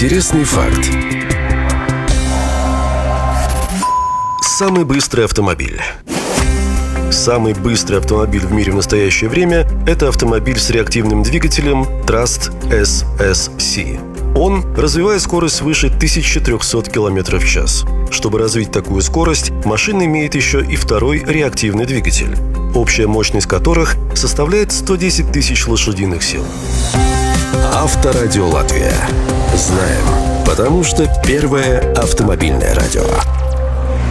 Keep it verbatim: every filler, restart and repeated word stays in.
Интересный факт. Самый быстрый автомобиль. Самый быстрый автомобиль в мире в настоящее время – это автомобиль с реактивным двигателем Trust эс эс си. Он развивает скорость свыше тысячи трёхсот километров в час. Чтобы развить такую скорость, машина имеет еще и второй реактивный двигатель, общая мощность которых составляет сто десять тысяч лошадиных сил. Авторадио Латвия. Знаем, потому что первое автомобильное радио.